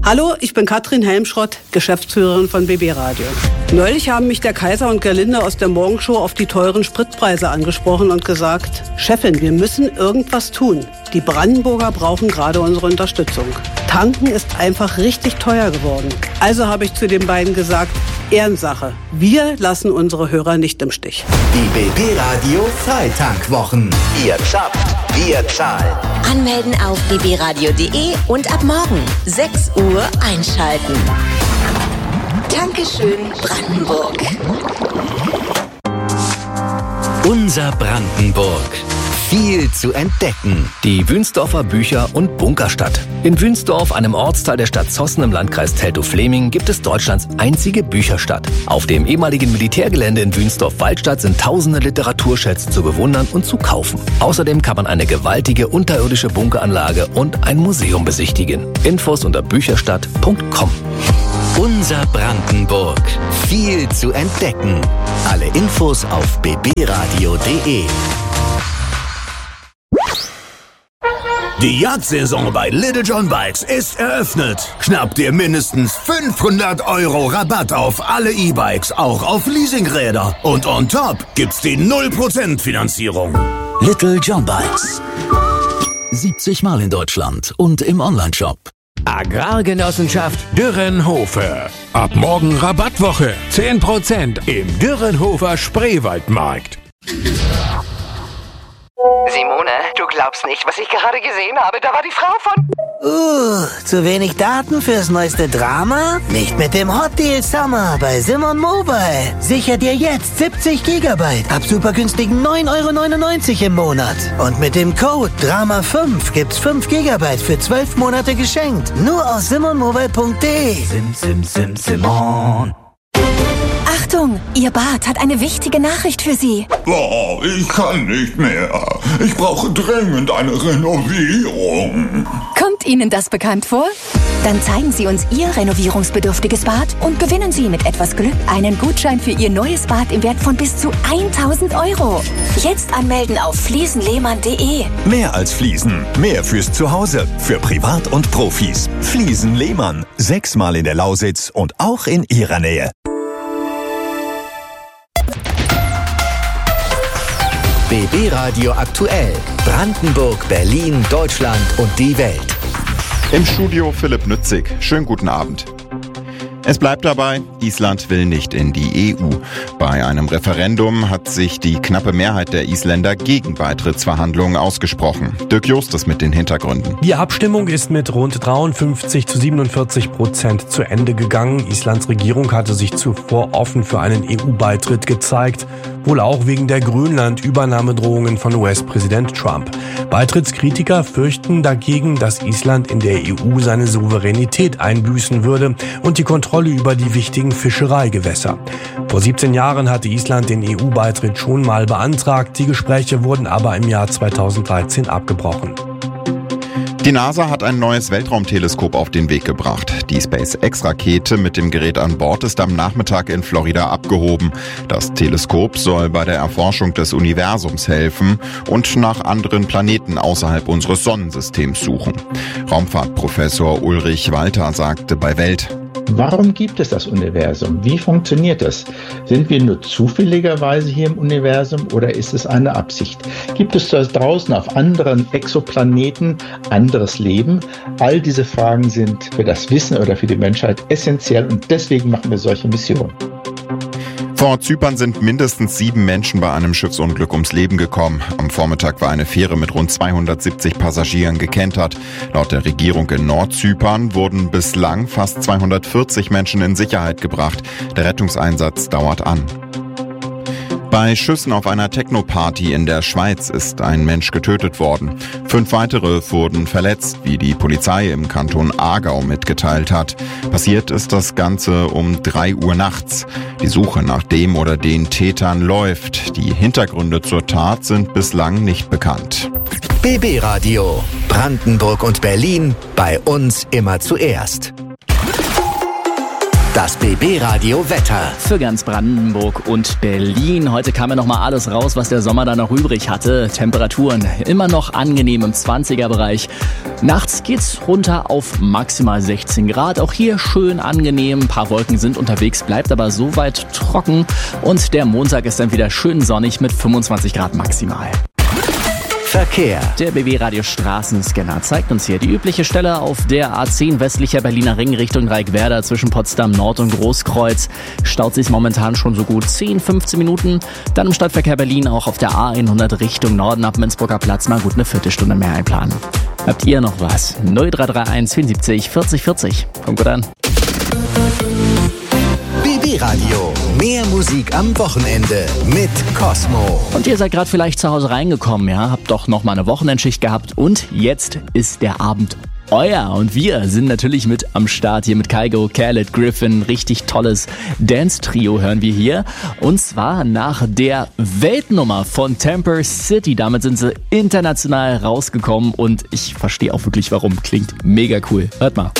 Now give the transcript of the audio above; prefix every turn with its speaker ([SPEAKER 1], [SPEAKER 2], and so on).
[SPEAKER 1] Hallo, ich bin Katrin Helmschrott, Geschäftsführerin von BB Radio. Neulich haben mich der Kaiser und Gerlinde aus der Morgenshow auf die teuren Spritpreise angesprochen und gesagt, Chefin, wir müssen irgendwas tun. Die Brandenburger brauchen gerade unsere Unterstützung. Tanken ist einfach richtig teuer geworden. Also habe ich zu den beiden gesagt, Ehrensache. Wir lassen unsere Hörer nicht im Stich.
[SPEAKER 2] Die BB Radio Freitankwwochen. Ihr zapft, wir zahlen.
[SPEAKER 3] Anmelden auf bbradio.de und ab morgen 6 Uhr einschalten. Dankeschön, Brandenburg.
[SPEAKER 2] Unser Brandenburg. Viel zu entdecken. Die Wünsdorfer Bücher- und Bunkerstadt. In Wünsdorf, einem Ortsteil der Stadt Zossen im Landkreis Teltow-Fläming, gibt es Deutschlands einzige Bücherstadt. Auf dem ehemaligen Militärgelände in Wünsdorf-Waldstadt sind tausende Literaturschätze zu bewundern und zu kaufen. Außerdem kann man eine gewaltige unterirdische Bunkeranlage und ein Museum besichtigen. Infos unter bücherstadt.com. Unser Brandenburg. Viel zu entdecken. Alle Infos auf bbradio.de.
[SPEAKER 4] Die Jagdsaison bei Little John Bikes ist eröffnet. Schnapp dir mindestens 500 € Rabatt auf alle E-Bikes, auch auf Leasingräder. Und on top gibt's die 0% Finanzierung.
[SPEAKER 2] Little John Bikes. 70 Mal in Deutschland und im Onlineshop.
[SPEAKER 5] Agrargenossenschaft Dürrenhofer. Ab morgen Rabattwoche. 10% im Dürrenhofer Spreewaldmarkt.
[SPEAKER 6] Simone, du glaubst nicht, was ich gerade gesehen habe. Da war die Frau von...
[SPEAKER 7] Zu wenig Daten fürs neueste Drama? Nicht mit dem Hot Deal Summer bei Simon Mobile. Sicher dir jetzt 70 GB ab super günstigen 9,99 € im Monat. Und mit dem Code DRAMA5 gibt's 5 GB für 12 Monate geschenkt. Nur aus simonmobile.de.
[SPEAKER 2] Simon.
[SPEAKER 8] Achtung, Ihr Bad hat eine wichtige Nachricht für Sie.
[SPEAKER 9] Oh, ich kann nicht mehr. Ich brauche dringend eine Renovierung.
[SPEAKER 8] Kommt Ihnen das bekannt vor? Dann zeigen Sie uns Ihr renovierungsbedürftiges Bad und gewinnen Sie mit etwas Glück einen Gutschein für Ihr neues Bad im Wert von bis zu 1.000 €. Jetzt anmelden auf fliesenlehmann.de.
[SPEAKER 10] Mehr als Fliesen, mehr fürs Zuhause, für Privat und Profis. Fliesen Lehmann, 6-mal in der Lausitz und auch in Ihrer Nähe.
[SPEAKER 2] BB Radio aktuell. Brandenburg, Berlin, Deutschland und die Welt.
[SPEAKER 11] Im Studio Philipp Nützig. Schönen guten Abend. Es bleibt dabei, Island will nicht in die EU. Bei einem Referendum hat sich die knappe Mehrheit der Isländer gegen Beitrittsverhandlungen ausgesprochen. Dirk Justus mit den Hintergründen.
[SPEAKER 12] Die Abstimmung ist mit rund 53-47% zu Ende gegangen. Islands Regierung hatte sich zuvor offen für einen EU-Beitritt gezeigt, wohl auch wegen der Grönland-Übernahmedrohungen von US-Präsident Trump. Beitrittskritiker fürchten dagegen, dass Island in der EU seine Souveränität einbüßen würde und die Kontrolle über die wichtigen Fischereigewässer. Vor 17 Jahren hatte Island den EU-Beitritt schon mal beantragt. Die Gespräche wurden aber im Jahr 2013 abgebrochen.
[SPEAKER 11] Die NASA hat ein neues Weltraumteleskop auf den Weg gebracht. Die SpaceX-Rakete mit dem Gerät an Bord ist am Nachmittag in Florida abgehoben. Das Teleskop soll bei der Erforschung des Universums helfen und nach anderen Planeten außerhalb unseres Sonnensystems suchen. Raumfahrtprofessor Ulrich Walter sagte bei Welt:
[SPEAKER 13] Warum gibt es das Universum? Wie funktioniert es? Sind wir nur zufälligerweise hier im Universum oder ist es eine Absicht? Gibt es da draußen auf anderen Exoplaneten anderes Leben? All diese Fragen sind für das Wissen oder für die Menschheit essentiell und deswegen machen wir solche Missionen.
[SPEAKER 11] Vor Zypern sind mindestens 7 Menschen bei einem Schiffsunglück ums Leben gekommen. Am Vormittag war eine Fähre mit rund 270 Passagieren gekentert. Laut der Regierung in Nordzypern wurden bislang fast 240 Menschen in Sicherheit gebracht. Der Rettungseinsatz dauert an. Bei Schüssen auf einer Techno-Party in der Schweiz ist ein Mensch getötet worden. 5 weitere wurden verletzt, wie die Polizei im Kanton Aargau mitgeteilt hat. Passiert ist das Ganze um 3 Uhr nachts. Die Suche nach dem oder den Tätern läuft. Die Hintergründe zur Tat sind bislang nicht bekannt.
[SPEAKER 2] BB Radio. Brandenburg und Berlin. Bei uns immer zuerst. Das BB-Radio Wetter.
[SPEAKER 14] Für ganz Brandenburg und Berlin. Heute kam ja noch mal alles raus, was der Sommer da noch übrig hatte. Temperaturen immer noch angenehm im 20er-Bereich. Nachts geht's runter auf maximal 16 Grad. Auch hier schön angenehm. Ein paar Wolken sind unterwegs, bleibt aber soweit trocken. Und der Montag ist dann wieder schön sonnig mit 25 Grad maximal.
[SPEAKER 2] Verkehr.
[SPEAKER 14] Der BB-Radio Straßenscanner zeigt uns hier die übliche Stelle auf der A10 westlicher Berliner Ring Richtung Reicwerder zwischen Potsdam Nord und Großkreuz. Staut sich momentan schon so gut 10-15 Minuten. Dann im Stadtverkehr Berlin auch auf der A100 Richtung Norden ab Menzburger Platz mal gut eine Viertelstunde mehr einplanen. Habt ihr noch was? 0331 74 40 40. Kommt gut an.
[SPEAKER 2] BB-Radio. Mehr Musik am Wochenende mit Cosmo.
[SPEAKER 14] Und ihr seid gerade vielleicht zu Hause reingekommen, ja? Habt doch noch mal eine Wochenendschicht gehabt und jetzt ist der Abend euer. Und wir sind natürlich mit am Start hier mit Kygo, Khaled, Griffin. Richtig tolles Dance-Trio hören wir hier. Und zwar nach der Weltnummer von Temper City. Damit sind sie international rausgekommen und ich verstehe auch wirklich warum. Klingt mega cool. Hört mal.